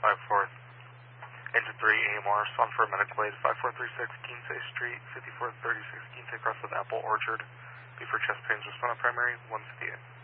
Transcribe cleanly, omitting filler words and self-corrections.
5-4. Engine 3 AMR, spawn for a medical aid, 5436 Quince Street, 5436 Quince, across with Apple Orchard. B for chest pains, respond on primary, 158.